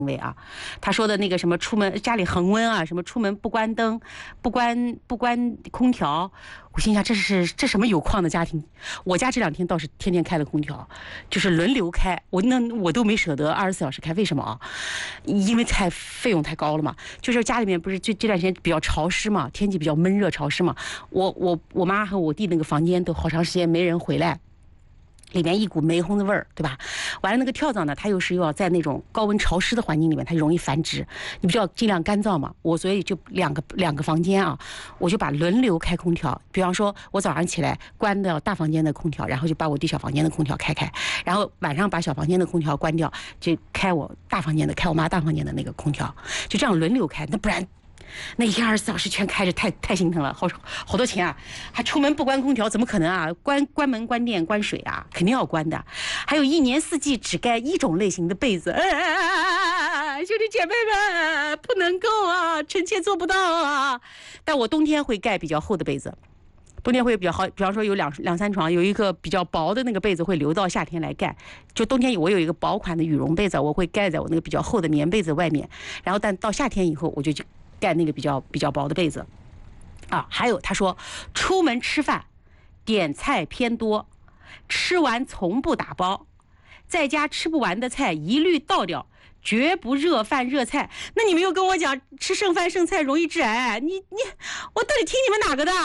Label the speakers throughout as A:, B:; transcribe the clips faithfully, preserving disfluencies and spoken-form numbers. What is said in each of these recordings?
A: 位啊，他说的那个什么出门家里恒温啊，什么出门不关灯，不关不关空调，我心想这是这什么有矿的家庭？我家这两天倒是天天开了空调，就是轮流开，我那我都没舍得二十四小时开，为什么啊？因为太费用太高了嘛。就是家里面不是这这段时间比较潮湿嘛，天气比较闷热潮湿嘛，我我我妈和我弟那个房间都好长时间没人回来。里面一股煤烘的味儿，对吧？完了，那个跳蚤呢，它又是要在那种高温潮湿的环境里面，它容易繁殖。你不就要尽量干燥嘛？我所以就两个两个房间啊，我就把轮流开空调。比方说，我早上起来关掉大房间的空调，然后就把我弟小房间的空调开开，然后晚上把小房间的空调关掉，就开我大房间的，开我妈大房间的那个空调，就这样轮流开。那不然。那一天二十四小时全开着，太太心疼了，好好多钱啊！还出门不关空调，怎么可能啊？关关门、关电、关水啊，肯定要关的。还有一年四季只盖一种类型的被子，哎，兄弟姐妹们，不能够啊，臣妾做不到啊。但我冬天会盖比较厚的被子，冬天会比较好，比方说有两两三床，有一个比较薄的那个被子会留到夏天来盖。就冬天我有一个薄款的羽绒被子，我会盖在我那个比较厚的棉被子外面，然后但到夏天以后我就盖那个比较比较薄的被子，啊，还有他说，出门吃饭，点菜偏多，吃完从不打包，在家吃不完的菜一律倒掉，绝不热饭热菜。那你们又跟我讲吃剩饭剩菜容易致癌，你你我到底听你们哪个的？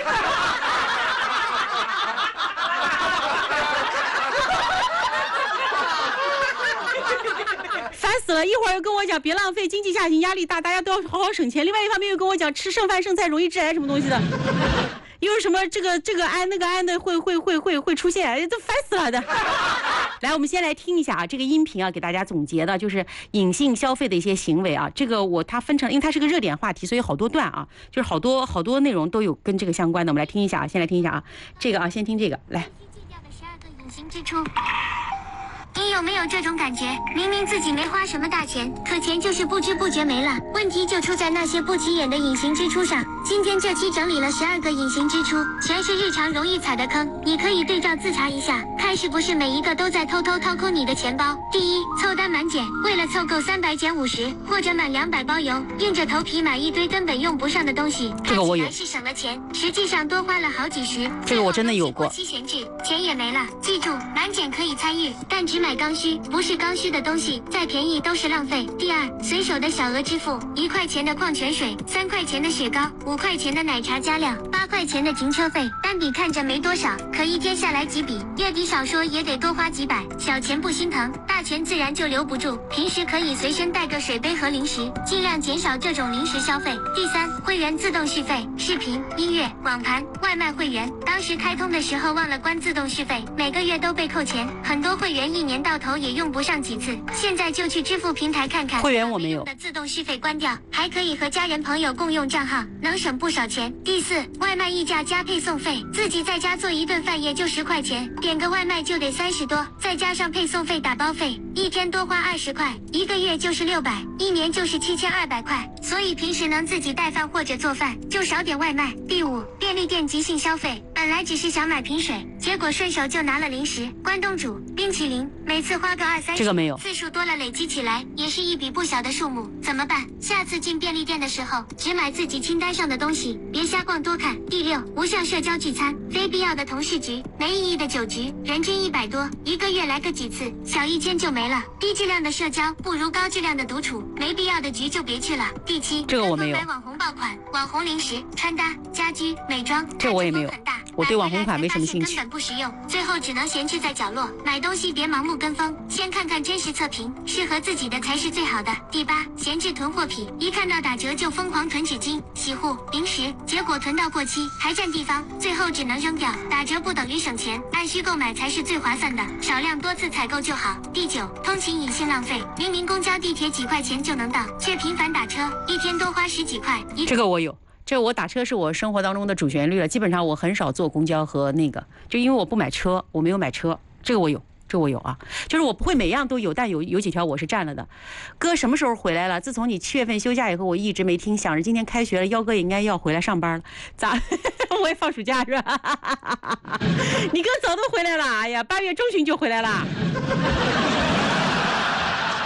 A: 烦死了！一会儿又跟我讲别浪费，经济下行压力大，大家都要好好省钱。另外一方面又跟我讲吃剩饭剩菜容易致癌什么东西的，又是什么这个这个胺那个胺的会会会会会出现，都烦死了的。来，我们先来听一下啊，这个音频啊，给大家总结的就是隐性消费的一些行为啊。这个我它分成，因为它是个热点话题，所以好多段啊，就是好多好多内容都有跟这个相关的。我们来听一下啊，先来听一下啊，这个啊，先听这个来。
B: 隐形支出。你有没有这种感觉？明明自己没花什么大钱，可钱就是不知不觉没了。问题就出在那些不起眼的隐形支出上。今天这期整理了十二个隐形支出，全是日常容易踩的坑，你可以对照自查一下，看是不是每一个都在偷偷掏空你的钱包。第一，凑单满减，为了凑够三百减五十，或者满两百包邮，硬着头皮买一堆根本用不上的东西。
A: 这个我有，
B: 是省了钱，实际上多花了好几十。
A: 这个我真的有过。
B: 期闲置，钱也没了。记住，满减可以参与，但只买刚需，不是刚需的东西，再便宜都是浪费。第二，随手的小额支付，一块钱的矿泉水，三块钱的雪糕，五块钱的奶茶加量，八块钱的停车费，单笔看着没多少，可一天下来几笔，月底少说也得多花几百。小钱不心疼，大钱自然就留不住。平时可以随身带个水杯和零食，尽量减少这种零食消费。第三，会员自动续费，视频、音乐、网盘、外卖会员，当时开通的时候忘了关自动续费，每个月都被扣钱，很多会员一年到头也用不上几次，现在就去支付平台看看。
A: 会员我没有
B: 的自动续费关掉，还可以和家人朋友共用账号，能省不少钱。第四，外卖溢价加配送费，自己在家做一顿饭也就十块钱，点个外卖就得三十多，再加上配送费打包费，一天多花二十块，一个月就是六百，一年就是七千二百块。所以平时能自己带饭或者做饭，就少点外卖。第五，便利店即兴消费，本来只是想买瓶水，结果顺手就拿了零食、关东煮、冰淇淋，每次花个二三十，
A: 这个没有，
B: 次数多了累积起来也是一笔不小的数目，怎么办？下次进便利店的时候，只买自己清单上的东西，别瞎逛多看。第六，无效社交聚餐，非必要的同事局、没意义的酒局，人均一百多，一个月来个几次，小一千就没了。低质量的社交不如高质量的独处，没必要的局就别去了。第七，
A: 这个我没有。
B: 买网红爆款、网红零食、穿搭、家居、美妆，
A: 这我也没有。我对网红款没什么兴趣，
B: 根本不实用，最后只能闲置在角落。买东西别盲目跟风，先看看真实测评，适合自己的才是最好的。第八，闲置囤货癖，一看到打折就疯狂囤纸巾、洗护、零食，结果囤到过期还占地方，最后只能扔掉。打折不等于省钱，按需购买才是最划算的，少量多次采购就好。第九，通勤隐性浪费，明明公交地铁几块钱就能到，却频繁打车，一天多花十几块。
A: 这个我有。这我打车是我生活当中的主旋律了，基本上我很少坐公交和那个，就因为我不买车，我没有买车，这个我有，这个我有啊，就是我不会每样都有，但有有几条我是占了的。哥什么时候回来了？自从你七月份休假以后，我一直没听，想着今天开学了，幺哥也应该要回来上班了，咋？我也放暑假是吧？你哥早都回来了，哎呀，八月中旬就回来了。早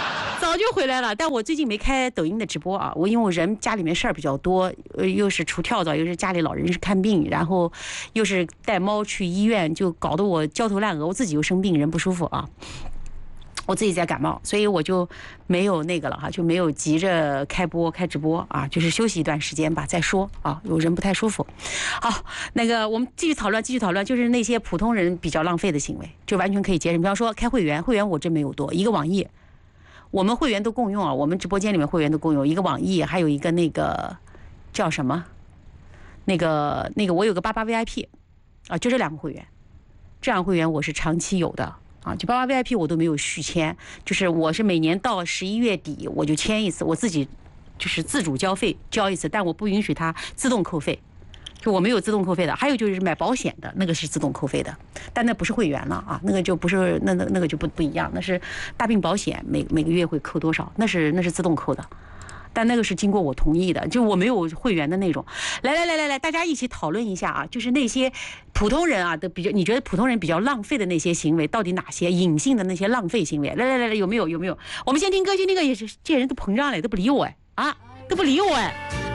A: 早就回来了，但我最近没开抖音的直播啊，我因为我人家里面事儿比较多，呃，又是除跳蚤，又是家里老人是看病，然后又是带猫去医院，就搞得我焦头烂额，我自己又生病，人不舒服啊。我自己在感冒，所以我就没有那个了哈，就没有急着开播开直播啊，就是休息一段时间吧再说啊，有人不太舒服。好，那个我们继续讨论，继续讨论，就是那些普通人比较浪费的行为，就完全可以节省。比方说开会员，会员我真没有多，一个网易，我们会员都共用啊，我们直播间里面会员都共用一个网易，还有一个那个叫什么，那个那个我有个八八 V I P 啊，就这两个会员，这样会员我是长期有的。啊，就八八 V I P 我都没有续签，就是我是每年到十一月底我就签一次，我自己就是自主交费交一次，但我不允许它自动扣费，就我没有自动扣费的。还有就是买保险的那个是自动扣费的，但那不是会员了啊，那个就不是那那那个就不不一样，那是大病保险，每每个月会扣多少，那是那是自动扣的。但那个是经过我同意的，就我没有会员的那种。来来来来来，大家一起讨论一下啊，就是那些普通人啊的比较，你觉得普通人比较浪费的那些行为，到底哪些隐性的那些浪费行为？来来来来，有没有有没有？我们先听歌，先听歌，也是这些人都膨胀了，都不理我哎啊，都不理我哎。